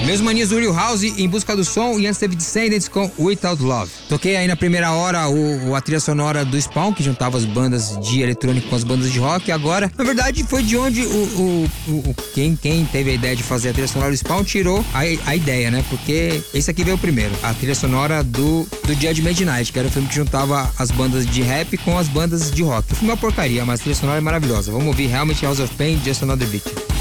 Meus maninhos, Uriel House, Em Busca do Som, e antes teve Descendants com Without Love. Toquei aí na primeira hora a trilha sonora do Spawn, que juntava as bandas de eletrônico com as bandas de rock. E agora, na verdade, foi de onde quem teve a ideia de fazer a trilha sonora do Spawn tirou a ideia, né? Porque esse aqui veio primeiro, a trilha sonora do Judgment Night, que era o filme que juntava as bandas de rap com as bandas de rock. O filme é uma porcaria, mas a trilha sonora é maravilhosa. Vamos ouvir Helmet, House of Pain, Just Another Beat.